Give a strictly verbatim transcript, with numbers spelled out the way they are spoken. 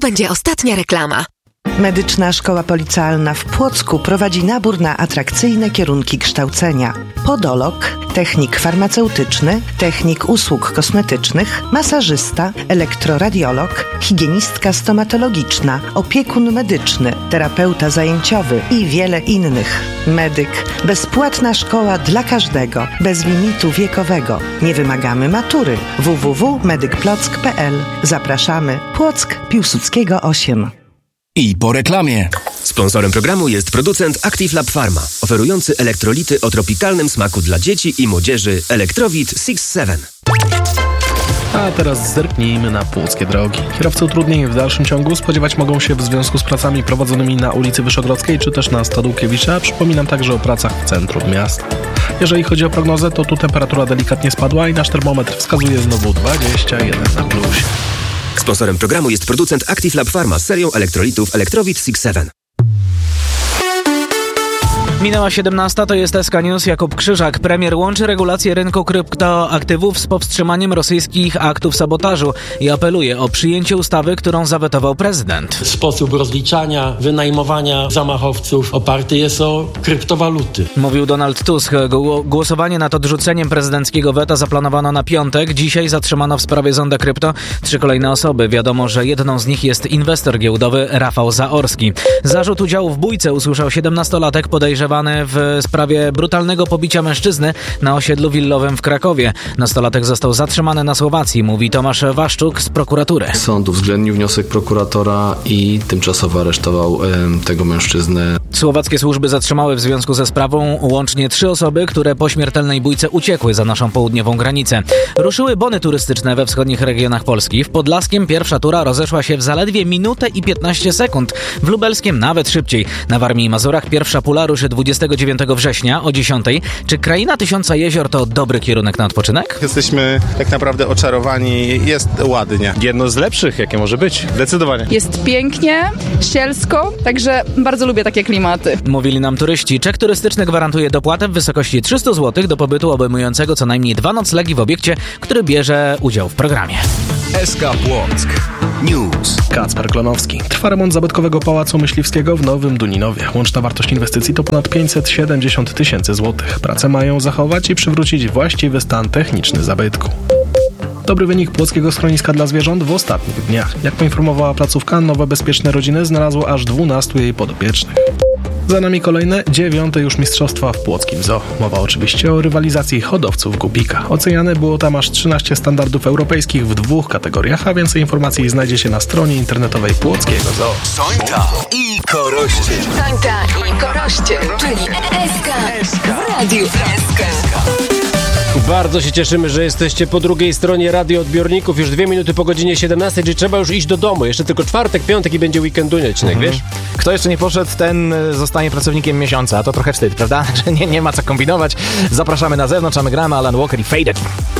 będzie ostatnia reklama. Medyczna Szkoła Policealna w Płocku prowadzi nabór na atrakcyjne kierunki kształcenia. Podolog, technik farmaceutyczny, technik usług kosmetycznych, masażysta, elektroradiolog, higienistka stomatologiczna, opiekun medyczny, terapeuta zajęciowy i wiele innych. Medyk. Bezpłatna szkoła dla każdego, bez limitu wiekowego. Nie wymagamy matury. w w w kropka medyk plock kropka p l. Zapraszamy. Płock, Piłsudskiego osiem. I po reklamie. Sponsorem programu jest producent Active Lab Pharma, oferujący elektrolity o tropikalnym smaku dla dzieci i młodzieży Elektrowit sześć siedem. A teraz zerknijmy na płockie drogi. Kierowcy utrudnień w dalszym ciągu spodziewać mogą się w związku z pracami prowadzonymi na ulicy Wyszogrodzkiej czy też na Stadłkiewicza. Przypominam także o pracach w centrum miasta. Jeżeli chodzi o prognozę, to tu temperatura delikatnie spadła i nasz termometr wskazuje znowu dwadzieścia jeden na plusie. Sponsorem programu jest producent Active Lab Pharma z serią elektrolitów Elektrowit sześć siedem. Minęła siedemnasta, to jest S K News. Jakub Krzyżak. Premier łączy regulacje rynku kryptoaktywów z powstrzymaniem rosyjskich aktów sabotażu i apeluje o przyjęcie ustawy, którą zawetował prezydent. Sposób rozliczania, wynajmowania zamachowców oparty jest o kryptowaluty. Mówił Donald Tusk. Głosowanie nad odrzuceniem prezydenckiego weta zaplanowano na piątek. Dzisiaj zatrzymano w sprawie Zonda Krypto trzy kolejne osoby. Wiadomo, że jedną z nich jest inwestor giełdowy Rafał Zaorski. Zarzut udziału w bójce usłyszał siedemnastolatek podejrzewany w sprawie brutalnego pobicia mężczyzny na osiedlu willowym w Krakowie. Nastolatek został zatrzymany na Słowacji, mówi Tomasz Waszczuk z prokuratury. Sąd uwzględnił wniosek prokuratora i tymczasowo aresztował e, tego mężczyznę. Słowackie służby zatrzymały w związku ze sprawą łącznie trzy osoby, które po śmiertelnej bójce uciekły za naszą południową granicę. Ruszyły bony turystyczne we wschodnich regionach Polski. W Podlaskiem pierwsza tura rozeszła się w zaledwie minutę i piętnaście sekund. W Lubelskiem nawet szybciej. Na Warmii i Mazurach pierwsza pula ruszy dwudziestego dziewiątego września o dziesiątej. Czy Kraina Tysiąca Jezior to dobry kierunek na odpoczynek? Jesteśmy tak naprawdę oczarowani. Jest ładnie. Jedno z lepszych, jakie może być. Zdecydowanie. Jest pięknie, sielsko, także bardzo lubię takie klimaty. Mówili nam turyści. Czek turystyczny gwarantuje dopłatę w wysokości trzysta złotych do pobytu obejmującego co najmniej dwa noclegi w obiekcie, który bierze udział w programie. S K Płock News. Kacper Klonowski. Trwa remont zabytkowego Pałacu Myśliwskiego w Nowym Duninowie. Łączna wartość inwestycji to ponad pięćset siedemdziesiąt tysięcy złotych. Prace mają zachować i przywrócić właściwy stan techniczny zabytku. Dobry wynik płockiego schroniska dla zwierząt w ostatnich dniach. Jak poinformowała placówka, nowe bezpieczne rodziny znalazło aż dwunastu jej podopiecznych. Za nami kolejne, dziewiąte już mistrzostwa w płockim zoo. Mowa oczywiście o rywalizacji hodowców gubika. Oceniane było tam aż trzynaście standardów europejskich w dwóch kategoriach, a więcej informacji znajdzie się na stronie internetowej Płockiego Zoo. Sońta i Koroście. Sońta i Koroście, czyli S K w Radiu S K. Bardzo się cieszymy, że jesteście po drugiej stronie radioodbiorników. Już dwie minuty po godzinie siedemnastej, czyli trzeba już iść do domu. Jeszcze tylko czwartek, piątek i będzie weekendunio odcinek, mhm. wiesz? Kto jeszcze nie poszedł, ten zostanie pracownikiem miesiąca. To trochę wstyd, prawda? Że nie, nie ma co kombinować. Zapraszamy na zewnątrz, a my gramy Alan Walker i Faded.